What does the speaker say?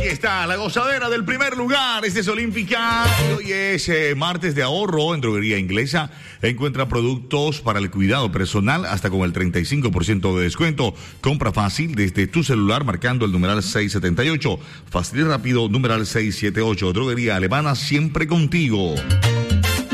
Ahí está, la gozadera del primer lugar. Este es Olímpica. Y hoy es martes de ahorro en Droguería Inglesa. Encuentra productos para el cuidado personal hasta con el 35% de descuento. Compra fácil desde tu celular marcando el numeral 678. Fácil y rápido, numeral 678. Droguería Alemana, siempre contigo.